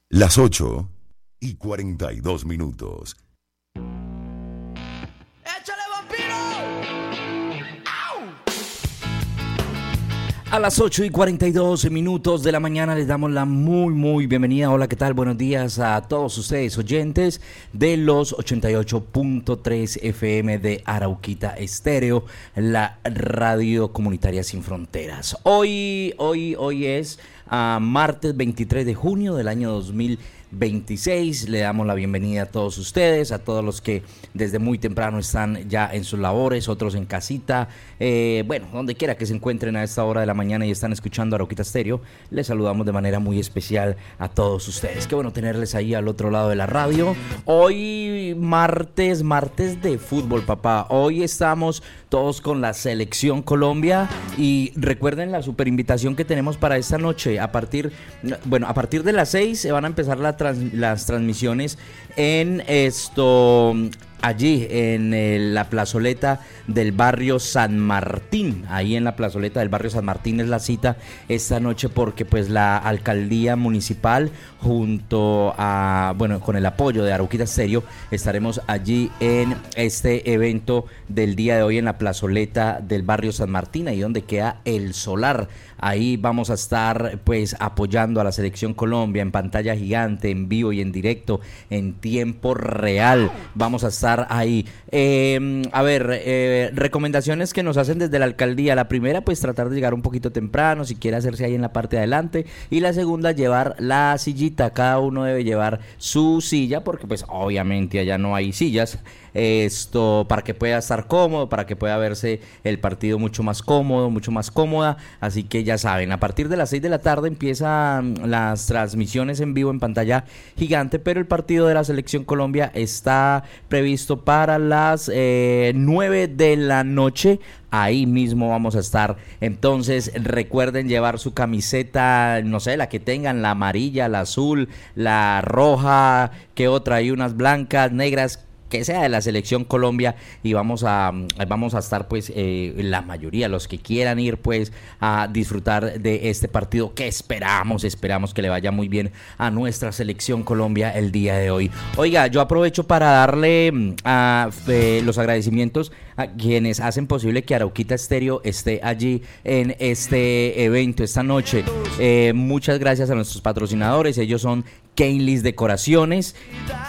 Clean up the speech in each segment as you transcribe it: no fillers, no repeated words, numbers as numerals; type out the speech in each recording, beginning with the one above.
Las 8:42. ¡Échale, vampiro! ¡Au! A las 8:42 de la mañana les damos la muy bienvenida. Hola, ¿qué tal? Buenos días a todos ustedes oyentes de los 88.3 FM de Arauquita Estéreo, la radio comunitaria sin fronteras. Hoy es martes 23 de junio del año 2026. Le damos la bienvenida a todos ustedes, a todos los que desde muy temprano están ya en sus labores, otros en casita, donde quiera que se encuentren a esta hora de la mañana y están escuchando Arauquita Estéreo. Les saludamos de manera muy especial a todos ustedes. Qué bueno tenerles ahí al otro lado de la radio. Hoy martes de fútbol, papá. Hoy estamos todos con la Selección Colombia y recuerden la super invitación que tenemos para esta noche. A partir de las 6 se van a empezar las transmisiones en allí en la plazoleta del barrio San Martín. Ahí en la plazoleta del barrio San Martín es la cita esta noche, porque pues la alcaldía municipal junto a, con el apoyo de Arauquita Estéreo, estaremos allí en este evento del día de hoy en la plazoleta del barrio San Martín, ahí donde queda el solar. Ahí vamos a estar pues apoyando a la Selección Colombia en pantalla gigante, en vivo y en directo, en tiempo real. Vamos a estar ahí. Recomendaciones que nos hacen desde la alcaldía. La primera, pues tratar de llegar un poquito temprano, si quiere hacerse ahí en la parte de adelante. Y la segunda, llevar la sillita. Cada uno debe llevar su silla, porque pues obviamente allá no hay sillas. Para que pueda estar cómodo, para que pueda verse el partido mucho más cómodo, mucho más cómoda. Así que ya saben, a partir de las 6 de la tarde empiezan las transmisiones en vivo en pantalla gigante, pero el partido de la Selección Colombia está previsto para las 9 de la noche. Ahí mismo vamos a estar. Entonces recuerden llevar su camiseta, no sé, la que tengan, la amarilla, la azul, la roja, ¿qué otra? Hay unas blancas, negras, que sea de la Selección Colombia, y vamos a estar pues la mayoría, los que quieran ir pues a disfrutar de este partido que esperamos que le vaya muy bien a nuestra Selección Colombia el día de hoy. Oiga, yo aprovecho para darle los agradecimientos a quienes hacen posible que Arauquita Estéreo esté allí en este evento esta noche. Muchas gracias a nuestros patrocinadores. Ellos son Keinlis Decoraciones,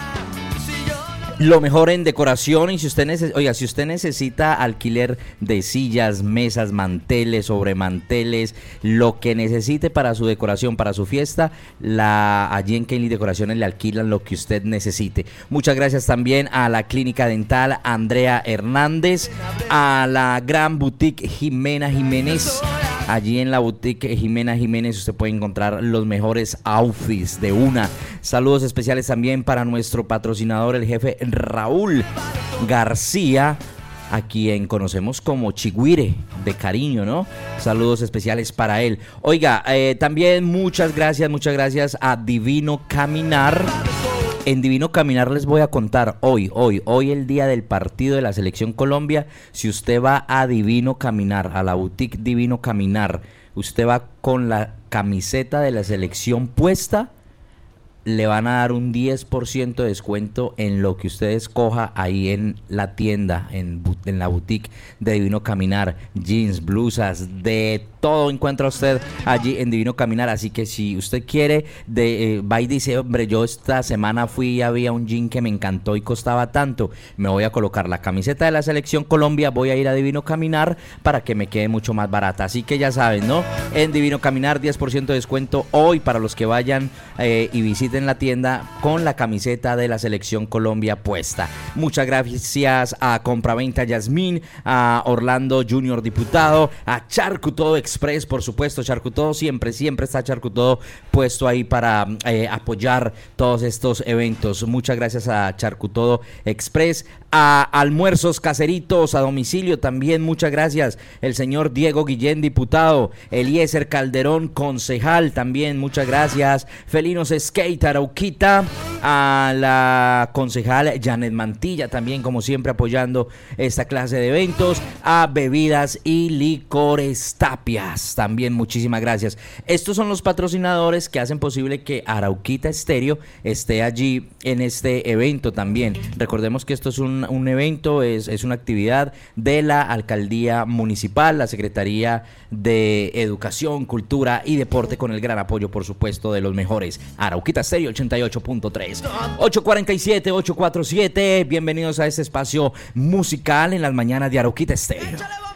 lo mejor en decoración. Y si usted necesita alquiler de sillas, mesas, manteles, sobremanteles, lo que necesite para su decoración, para su fiesta, allí en Keinlis Decoraciones le alquilan lo que usted necesite. Muchas gracias también a la Clínica Dental Andrea Hernández, a la Gran Boutique Jimena Jiménez. Allí en la boutique Jimena Jiménez usted puede encontrar los mejores outfits de una. Saludos especiales también para nuestro patrocinador, el jefe Raúl García, a quien conocemos como Chigüire, de cariño, ¿no? Saludos especiales para él. Oiga, también muchas gracias a Divino Caminar. En Divino Caminar les voy a contar hoy el día del partido de la Selección Colombia. Si usted va a Divino Caminar, a la boutique Divino Caminar, usted va con la camiseta de la selección puesta, le van a dar un 10% de descuento en lo que usted escoja ahí en la tienda, en la boutique de Divino Caminar. Jeans, blusas, de todo encuentra usted allí en Divino Caminar. Así que si usted quiere, va y dice, hombre, yo esta semana fui y había un jean que me encantó y costaba tanto, me voy a colocar la camiseta de la Selección Colombia, voy a ir a Divino Caminar para que me quede mucho más barata. Así que ya saben, ¿no? En Divino Caminar, 10% de descuento hoy para los que vayan y visiten la tienda con la camiseta de la Selección Colombia puesta. Muchas gracias a Compraventa Yasmín, a Orlando Junior Diputado, a Charcutodo Express, por supuesto. Charcutodo siempre está Charcutodo puesto ahí para apoyar todos estos eventos. Muchas gracias a Charcutodo Express, a Almuerzos Caseritos a domicilio también, muchas gracias. El señor Diego Guillén, diputado. Eliezer Calderón, concejal, también muchas gracias. Felinos Skate Alcaldía Arauquita, a la concejal Janet Mantilla, también como siempre apoyando esta clase de eventos, a Bebidas y Licores Tapias, también muchísimas gracias. Estos son los patrocinadores que hacen posible que Arauquita Estéreo esté allí en este evento también. Recordemos que esto es un evento, es una actividad de la Alcaldía Municipal, la Secretaría de Educación, Cultura y Deporte, con el gran apoyo, por supuesto, de los mejores. Arauquita Estéreo 88.3. 847, 847, bienvenidos a este espacio musical en las mañanas de Arauquita Estéreo.